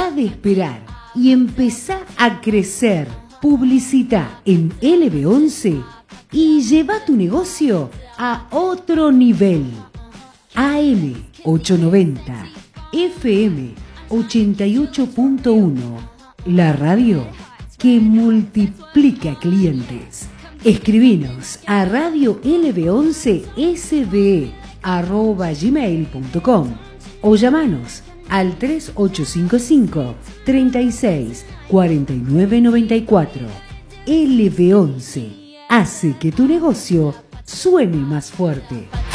Dejá de esperar y empezá a crecer. Publicita en LB11 y lleva tu negocio a otro nivel. AM 890, FM 88.1, la radio que multiplica clientes. Escribinos a radiolb11sbe@gmail.com o llamanos al 3855 36 49 94. LB11 hace que tu negocio suene más fuerte.